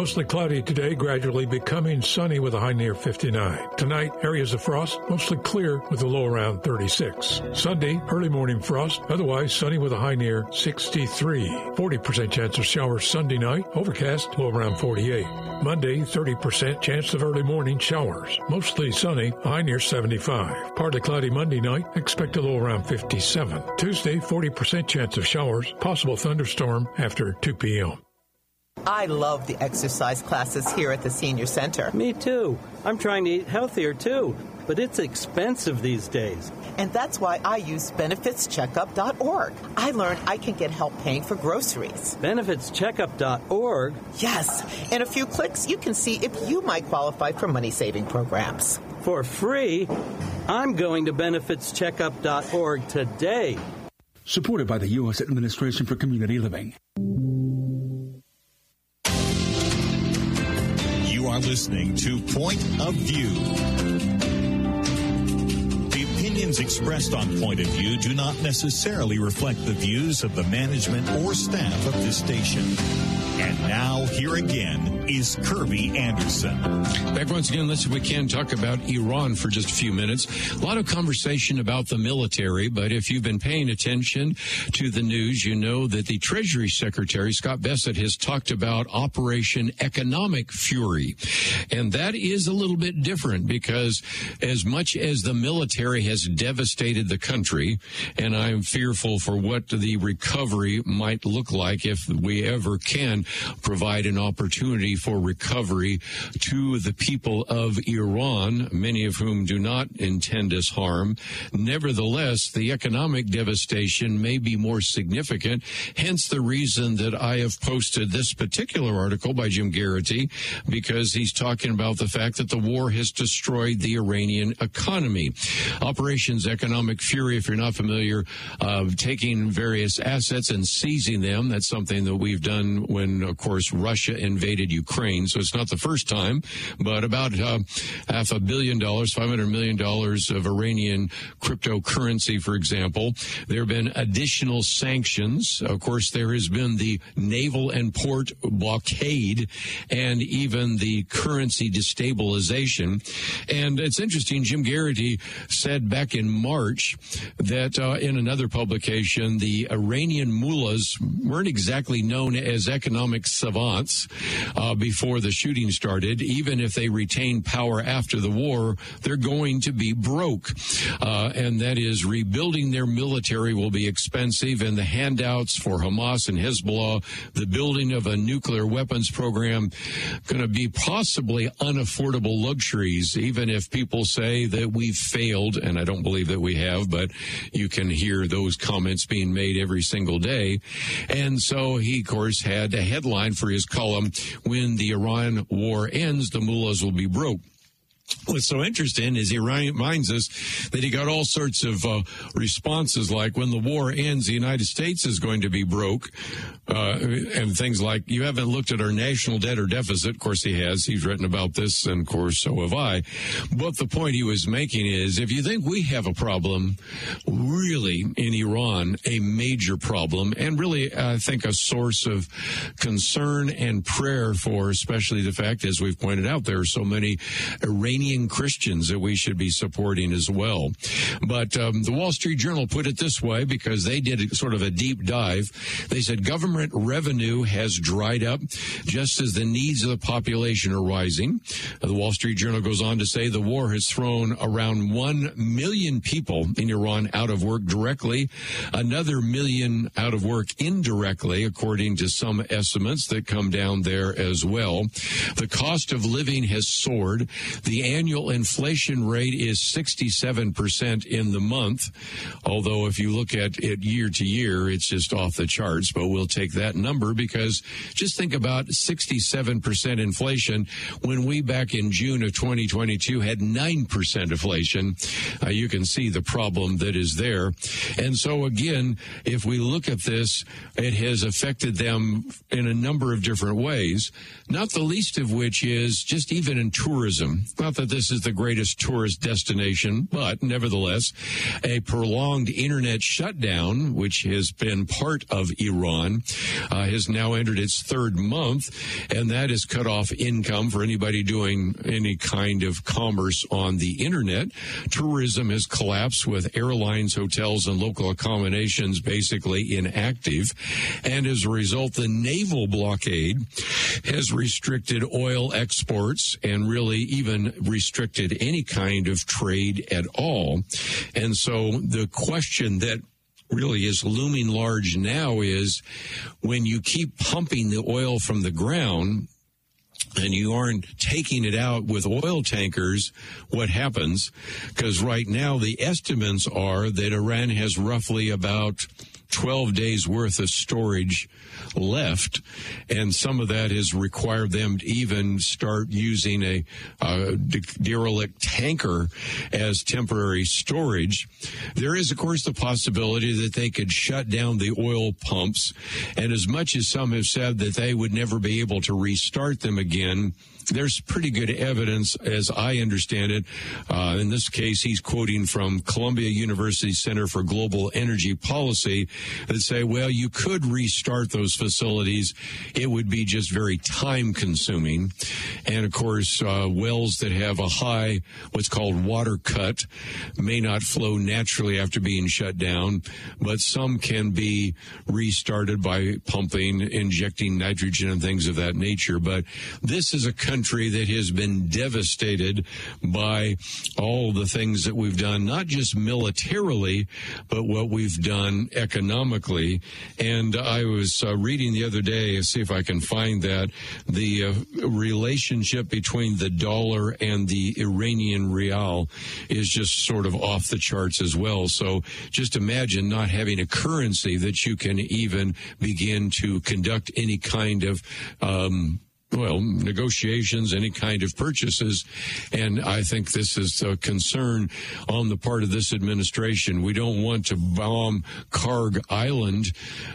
Mostly cloudy today, gradually becoming sunny with a high near 59. Tonight, areas of frost, mostly clear with a low around 36. Sunday, early morning frost, otherwise sunny with a high near 63. 40% chance of showers Sunday night, overcast, low around 48. Monday, 30% chance of early morning showers, mostly sunny, high near 75. Partly cloudy Monday night, expect a low around 57. Tuesday, 40% chance of showers, possible thunderstorm after 2 p.m. I love the exercise classes here at the Senior Center. Me too. I'm trying to eat healthier too, but it's expensive these days. And that's why I use benefitscheckup.org. I learned I can get help paying for groceries. Benefitscheckup.org? Yes. In a few clicks, you can see if you might qualify for money-saving programs. For free? I'm going to benefitscheckup.org today. Supported by the U.S. Administration for Community Living. You are listening to Point of View. The opinions expressed on Point of View do not necessarily reflect the views of the management or staff of this station. And now, here again is Kirby Anderson. Back once again, let's, if we can, talk about Iran for just a few minutes. A lot of conversation about the military, but if you've been paying attention to the news, you know that the Treasury Secretary, Scott Bessent, has talked about Operation Economic Fury. And that is a little bit different because as much as the military has devastated the country, and I'm fearful for what the recovery might look like if we ever can provide an opportunity for recovery to the people of Iran, many of whom do not intend us harm. Nevertheless, the economic devastation may be more significant, hence the reason that I have posted this particular article by Jim Garrity, because he's talking about the fact that the war has destroyed the Iranian economy. Operations Economic Fury, if you're not familiar, taking various assets and seizing them. That's something that we've done when, of course, Russia invaded Ukraine. So it's not the first time, but about $500 million, $500 million of Iranian cryptocurrency, for example. There have been additional sanctions. Of course, there has been the naval and port blockade and even the currency destabilization. And it's interesting, Jim Garrity said back in March that in another publication, the Iranian mullahs weren't exactly known as economic savants before the shooting started. Even if they retain power after the war, they're going to be broke. And that is, rebuilding their military will be expensive, and the handouts for Hamas and Hezbollah, the building of a nuclear weapons program, going to be possibly unaffordable luxuries, even if people say that we've failed, and I don't believe that we have, but you can hear those comments being made every single day. And so he, of course, had a headline for his column, "When the Iran war ends, the mullahs will be broke." What's so interesting is he reminds us that he got all sorts of responses like, when the war ends, the United States is going to be broke, and things like, you haven't looked at our national debt or deficit. Of course he has. He's written about this, and of course so have I. But the point he was making is, if you think we have a problem, really, in Iran, a major problem, and really, I think, a source of concern and prayer for, especially the fact, as we've pointed out, there are so many Iranian Christians that we should be supporting as well. But the Wall Street Journal put it this way, because they did sort of a deep dive. They said government revenue has dried up just as the needs of the population are rising. The Wall Street Journal goes on to say the war has thrown around 1 million people in Iran out of work directly, another million out of work indirectly, according to some estimates that come down there as well. The cost of living has soared. The annual inflation rate is 67% in the month, although if you look at it year to year, it's just off the charts, but we'll take that number, because just think about 67% inflation when we back in June of 2022 had 9% inflation. You can see the problem that is there. And so again, if we look at this, it has affected them in a number of different ways, not the least of which is just even in tourism. Now, not that this is the greatest tourist destination, but nevertheless, a prolonged internet shutdown, which has been part of Iran, has now entered its third month, and that has cut off income for anybody doing any kind of commerce on the internet. Tourism has collapsed, with airlines, hotels, and local accommodations basically inactive. And as a result, the naval blockade has restricted oil exports and really even restricted any kind of trade at all. And so the question that really is looming large now is, when you keep pumping the oil from the ground and you aren't taking it out with oil tankers, what happens? Because right now the estimates are that Iran has roughly about 12 days worth of storage left, and some of that has required them to even start using a derelict tanker as temporary storage. There is, of course, the possibility that they could shut down the oil pumps, and as much as some have said that they would never be able to restart them again, there's pretty good evidence, as I understand it. In this case, he's quoting from Columbia University Center for Global Energy Policy, that say, well, you could restart those facilities. It would be just very time consuming. And of course, wells that have a high, what's called water cut, may not flow naturally after being shut down, but some can be restarted by pumping, injecting nitrogen and things of that nature. But this is a country that has been devastated by all the things that we've done, not just militarily, but what we've done economically. And I was reading the other day, see if I can find that, the relationship between the dollar and the Iranian rial is just sort of off the charts as well. So just imagine not having a currency that you can even begin to conduct any kind of negotiations, any kind of purchases. And I think this is a concern on the part of this administration. We don't want to bomb Karg Island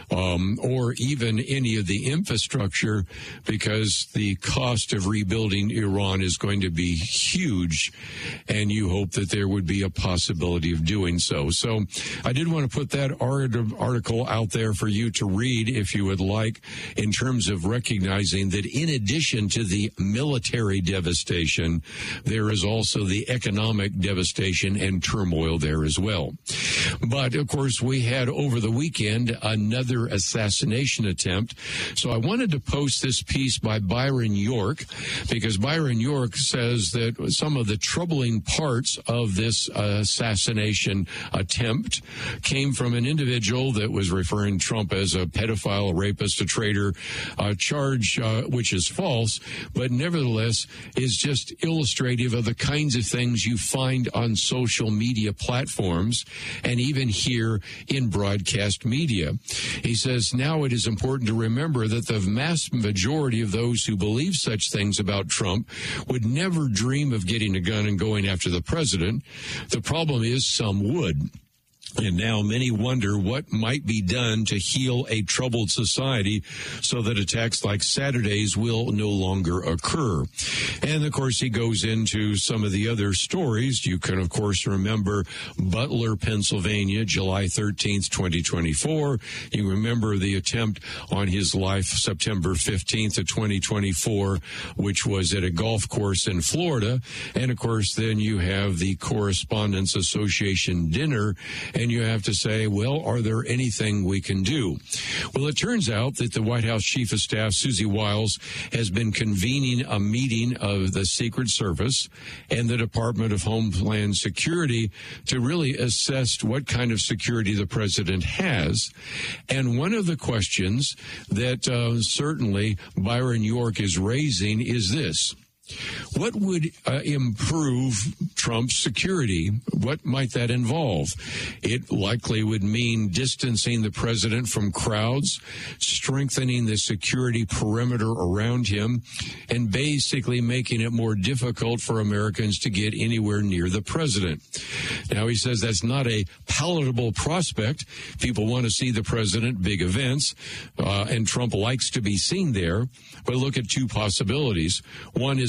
or even any of the infrastructure, because the cost of rebuilding Iran is going to be huge, and you hope that there would be a possibility of doing so. So I did want to put that article out there for you to read if you would like, in terms of recognizing that in addition to the military devastation, there is also the economic devastation and turmoil there as well. But, of course, we had over the weekend another assassination attempt. So I wanted to post this piece by Byron York, because Byron York says that some of the troubling parts of this assassination attempt came from an individual that was referring to Trump as a pedophile, a rapist, a traitor, a charge which is false, but nevertheless is just illustrative of the kinds of things you find on social media platforms and even here in broadcast media. He says, now it is important to remember that the vast majority of those who believe such things about Trump would never dream of getting a gun and going after the president. The problem is some would. And now many wonder what might be done to heal a troubled society so that attacks like Saturday's will no longer occur. And, of course, he goes into some of the other stories. You can, of course, remember Butler, Pennsylvania, July 13th, 2024. You remember the attempt on his life September 15th of 2024, which was at a golf course in Florida. And, of course, then you have the Correspondents Association dinner, and you have to say, well, are there anything we can do? Well, it turns out that the White House Chief of Staff, Susie Wiles, has been convening a meeting of the Secret Service and the Department of Homeland Security to really assess what kind of security the president has. And one of the questions that certainly Byron York is raising is this. What would improve Trump's security? What might that involve? It likely would mean distancing the president from crowds, strengthening the security perimeter around him, and basically making it more difficult for Americans to get anywhere near the president. Now, he says that's not a palatable prospect. People want to see the president, big events, and Trump likes to be seen there. But look at two possibilities. One is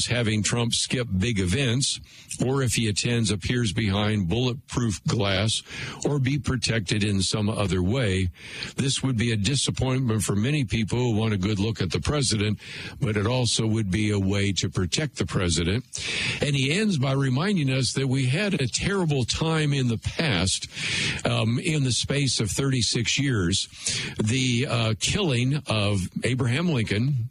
having Trump skip big events, or if he attends, appears behind bulletproof glass, or be protected in some other way. This would be a disappointment for many people who want a good look at the president, but it also would be a way to protect the president. And he ends by reminding us that we had a terrible time in the past, in the space of 36 years, the killing of Abraham Lincoln,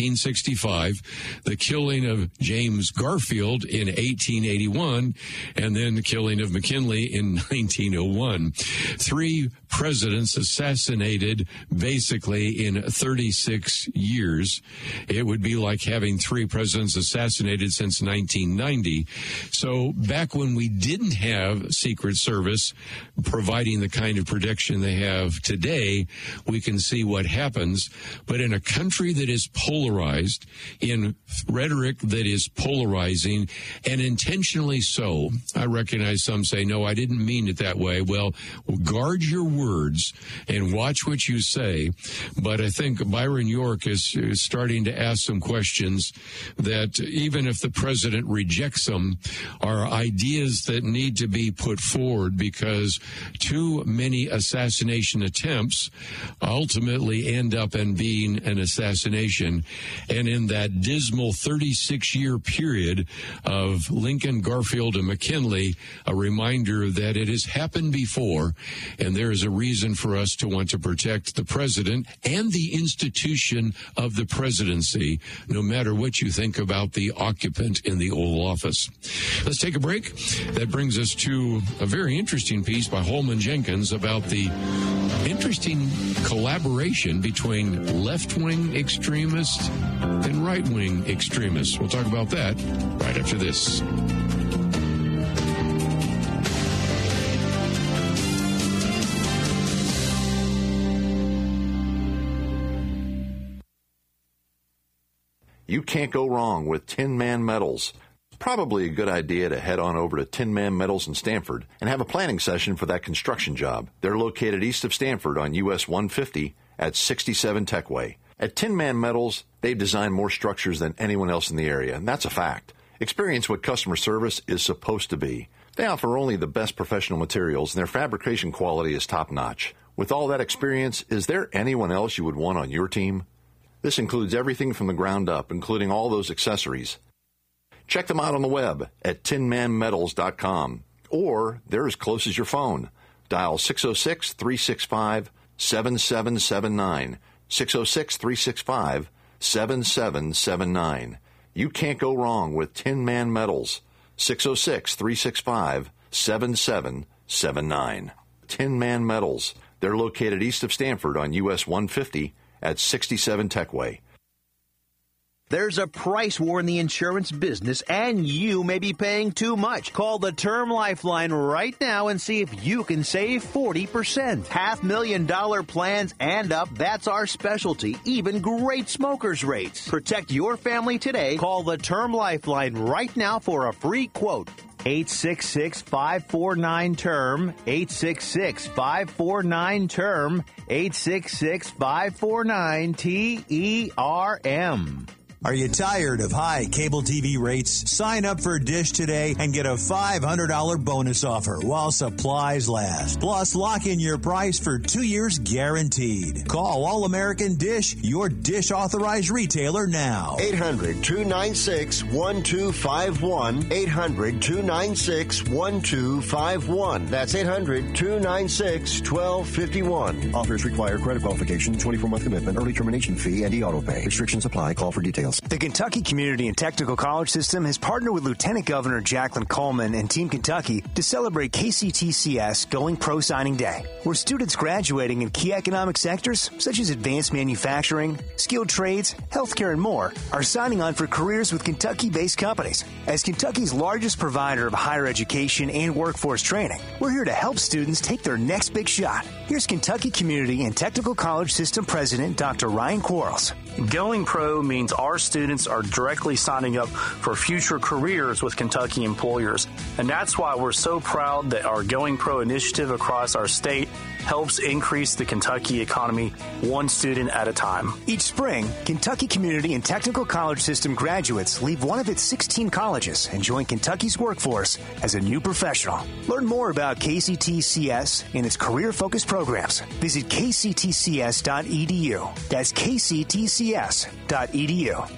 1865, the killing of James Garfield in 1881, and then the killing of McKinley in 1901. 3 presidents assassinated basically in 36 years. It would be like having 3 presidents assassinated since 1990. So back when we didn't have Secret Service providing the kind of protection they have today, we can see what happens. But in a country that is polarized, in rhetoric that is polarizing, and intentionally so, I recognize some say, no, I didn't mean it that way. Well, guard your words and watch what you say. But I think Byron York is starting to ask some questions that even if the president rejects them, are ideas that need to be put forward, because too many assassination attempts ultimately end up in being an assassination. And in that dismal 36-year period of Lincoln, Garfield, and McKinley, a reminder that it has happened before, and there is a reason for us to want to protect the president and the institution of the presidency, no matter what you think about the occupant in the Oval Office. Let's take a break. That brings us to a very interesting piece by Holman Jenkins about the interesting collaboration between left-wing extremists and right-wing extremists. We'll talk about that right after this. You can't go wrong with Tin Man Metals. Probably a good idea to head on over to Tin Man Metals in Stanford and have a planning session for that construction job. They're located east of Stanford on US 150 at 67 Techway. At Tin Man Metals, they've designed more structures than anyone else in the area, and that's a fact. Experience what customer service is supposed to be. They offer only the best professional materials, and their fabrication quality is top-notch. With all that experience, is there anyone else you would want on your team? This includes everything from the ground up, including all those accessories. Check them out on the web at tinmanmetals.com, or they're as close as your phone. Dial 606-365-7779, 606-365-7779. You can't go wrong with Tin Man Metals, 606-365-7779. Tin Man Metals. They're located east of Stanford on US 150 at 67 Techway. There's a price war in the insurance business, and you may be paying too much. Call the Term Lifeline right now and see if you can save 40%. $500,000 plans and up, that's our specialty. Even great smokers' rates. Protect your family today. Call the Term Lifeline right now for a free quote. 866-549-TERM, 866-549-TERM, 866-549-TERM. Are you tired of high cable TV rates? Sign up for Dish today and get a $500 bonus offer while supplies last. Plus, lock in your price for 2 years guaranteed. Call All American Dish, your Dish authorized retailer now. 800-296-1251. 800-296-1251. That's 800-296-1251. Offers require credit qualification, 24-month commitment, early termination fee, and e-auto pay. Restrictions apply. Call for details. The Kentucky Community and Technical College System has partnered with Lieutenant Governor Jacqueline Coleman and Team Kentucky to celebrate KCTCS Going Pro Signing Day, where students graduating in key economic sectors such as advanced manufacturing, skilled trades, healthcare, and more are signing on for careers with Kentucky-based companies. As Kentucky's largest provider of higher education and workforce training, we're here to help students take their next big shot. Here's Kentucky Community and Technical College System President Dr. Ryan Quarles. Going Pro means our students are directly signing up for future careers with Kentucky employers. And that's why we're so proud that our Going Pro initiative across our state helps increase the Kentucky economy one student at a time. Each spring, Kentucky Community and Technical College System graduates leave one of its 16 colleges and join Kentucky's workforce as a new professional. Learn more about KCTCS and its career-focused programs. Visit kctcs.edu. That's kctcs.edu.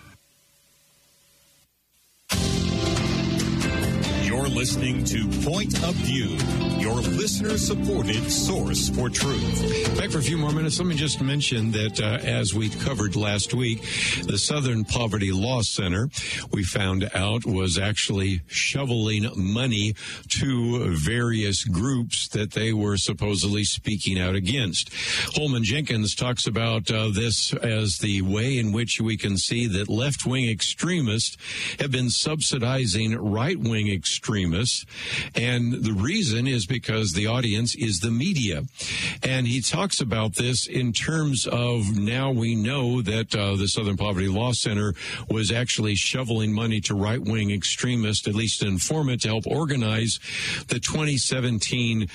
You're listening to Point of View, your listener-supported source for truth. Back for a few more minutes. Let me just mention that as we covered last week, the Southern Poverty Law Center, we found out, was actually shoveling money to various groups that they were supposedly speaking out against. Holman Jenkins talks about this as the way in which we can see that left-wing extremists have been subsidizing right-wing extremists. And the reason is because the audience is the media. And he talks about this in terms of now we know that the Southern Poverty Law Center was actually shoveling money to right-wing extremists, at least an informant, to help organize the 2017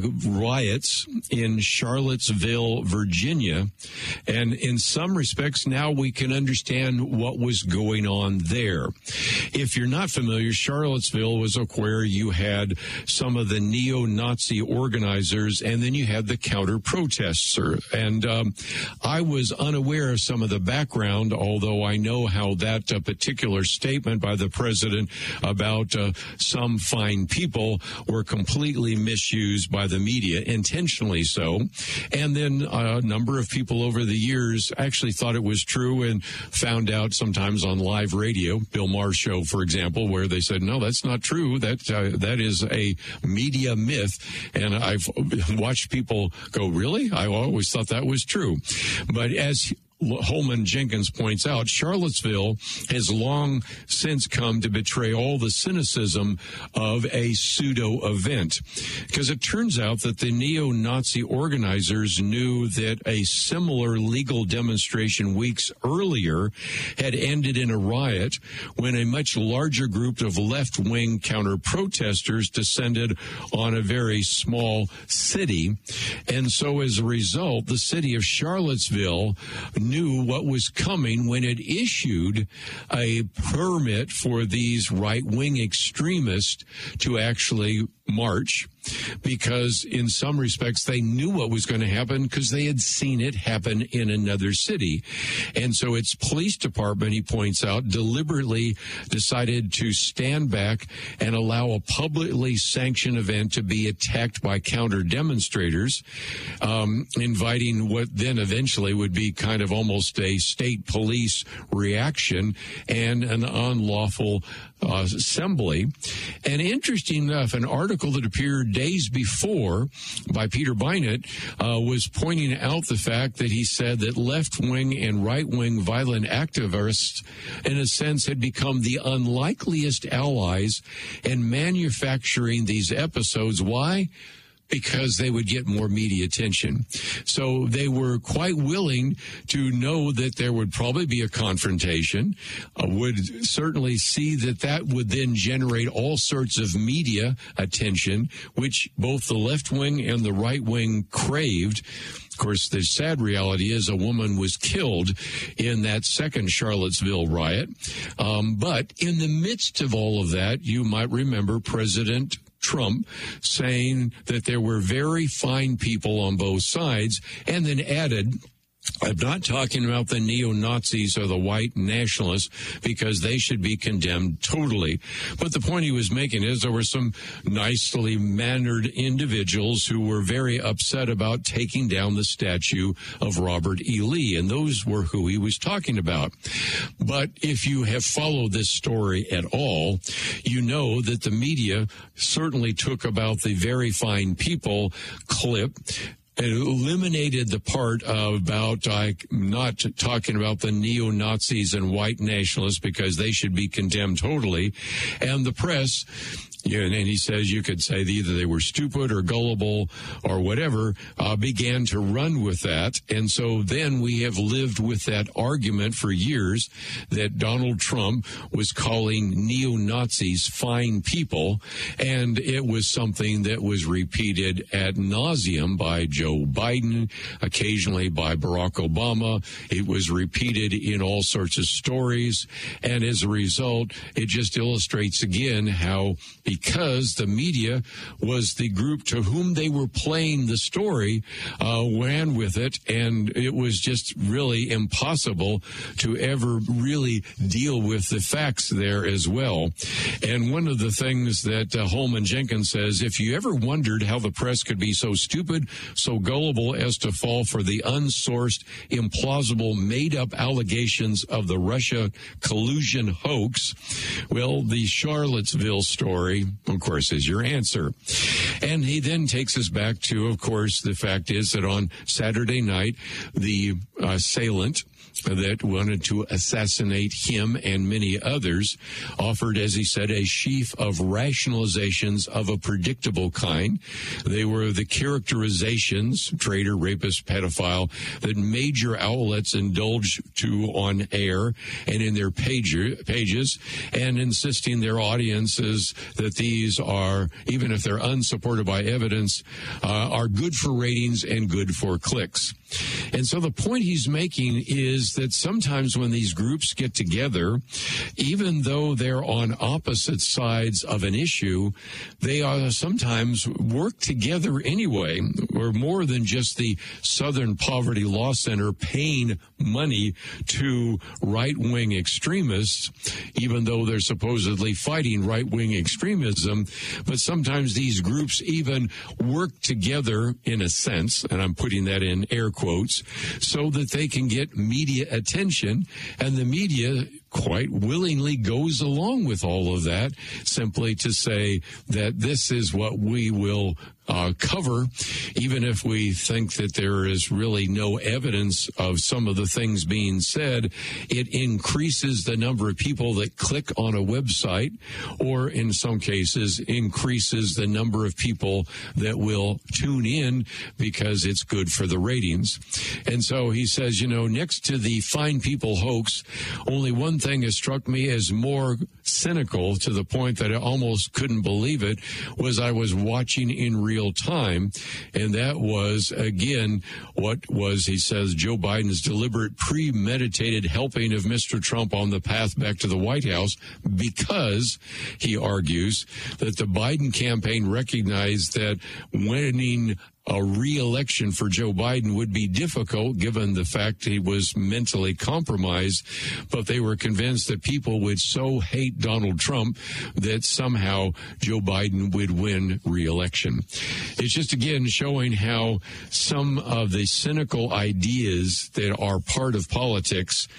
riots in Charlottesville, Virginia. And in some respects, now we can understand what was going on there. If you're not familiar, Charlottesville was where you had some of the neo-Nazi organizers, and then you had the counter-protester. And I was unaware of some of the background, although I know how that particular statement by the president about some fine people were completely misused by the media, intentionally so. And then a number of people over the years actually thought it was true and found out sometimes on live radio, Bill Maher's show, for example, where they said, no, that's not true. That is a media myth. And I've watched people go, really? I always thought that was true. But as Holman Jenkins points out, Charlottesville has long since come to betray all the cynicism of a pseudo event, because it turns out that the neo-Nazi organizers knew that a similar legal demonstration weeks earlier had ended in a riot when a much larger group of left-wing counter-protesters descended on a very small city. And so as a result, the city of Charlottesville knew what was coming when it issued a permit for these right-wing extremists to actually march, because in some respects they knew what was going to happen because they had seen it happen in another city. And so its police department, he points out, deliberately decided to stand back and allow a publicly sanctioned event to be attacked by counter demonstrators, inviting what then eventually would be kind of almost a state police reaction and an unlawful assembly. And interesting enough, an article that appeared days before by Peter Bynett was pointing out the fact that he said that left-wing and right-wing violent activists, in a sense, had become the unlikeliest allies in manufacturing these episodes. Why? Because they would get more media attention. So they were quite willing to know that there would probably be a confrontation, would certainly see that that would then generate all sorts of media attention, which both the left wing and the right wing craved. Of course, the sad reality is a woman was killed in that second Charlottesville riot. But in the midst of all of that, you might remember President Trump saying that there were very fine people on both sides, and then added, I'm not talking about the neo-Nazis or the white nationalists, because they should be condemned totally. But the point he was making is there were some nicely mannered individuals who were very upset about taking down the statue of Robert E. Lee, and those were who he was talking about. But if you have followed this story at all, you know that the media certainly took about the very fine people clip It eliminated the part about not talking about the neo-Nazis and white nationalists because they should be condemned totally. And the press, and he says you could say either they were stupid or gullible or whatever, began to run with that. And so then we have lived with that argument for years that Donald Trump was calling neo-Nazis fine people. And it was something that was repeated ad nauseum by Joe Biden, occasionally by Barack Obama. It was repeated in all sorts of stories. And as a result, it just illustrates again how because the media was the group to whom they were playing the story, ran with it, and it was just really impossible to ever really deal with the facts there as well. And one of the things that Holman Jenkins says, if you ever wondered how the press could be so stupid, so gullible as to fall for the unsourced, implausible, made-up allegations of the Russia collusion hoax, well, the Charlottesville story, of course, is your answer. And he then takes us back to, of course, the fact is that on Saturday night, the assailant that wanted to assassinate him and many others offered, as he said, a sheaf of rationalizations of a predictable kind. They were the characterizations, traitor, rapist, pedophile, that major outlets indulge to on air and in their pages, and insisting their audiences that these are, even if they're unsupported by evidence, are good for ratings and good for clicks. And so the point he's making is that sometimes when these groups get together, even though they're on opposite sides of an issue, they sometimes work together anyway. Or more than just the Southern Poverty Law Center paying money to right-wing extremists, even though they're supposedly fighting right-wing extremism. But sometimes these groups even work together in a sense, and I'm putting that in air quotes, so that they can get media attention, and the media quite willingly goes along with all of that, simply to say that this is what we will cover, even if we think that there is really no evidence of some of the things being said. It increases the number of people that click on a website, or in some cases increases the number of people that will tune in because it's good for the ratings. And so he says, next to the fine people hoax, only one thing has struck me as more cynical, to the point that I almost couldn't believe it, was I was watching in real time, and that was, again, what was, he says, Joe Biden's deliberate, premeditated helping of Mr. Trump on the path back to the White House, because, he argues, that the Biden campaign recognized that winning a re-election for Joe Biden would be difficult given the fact he was mentally compromised, but they were convinced that people would so hate Donald Trump that somehow Joe Biden would win re-election. It's just, again, showing how some of the cynical ideas that are part of politics